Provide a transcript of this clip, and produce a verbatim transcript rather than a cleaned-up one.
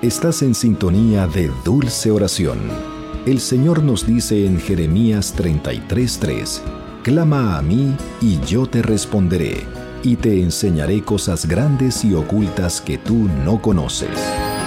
Estás en sintonía de Dulce Oración. El Señor nos dice en Jeremías treinta y tres tres: Clama a mí y yo te responderé, y te enseñaré cosas grandes y ocultas que tú no conoces.